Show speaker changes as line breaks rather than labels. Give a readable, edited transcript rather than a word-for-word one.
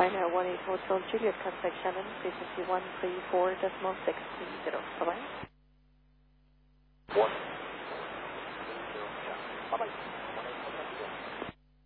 China 18 Hotel Juliet, contact Shannon, frequency 134.630. Bye-bye.
1. Bye-bye.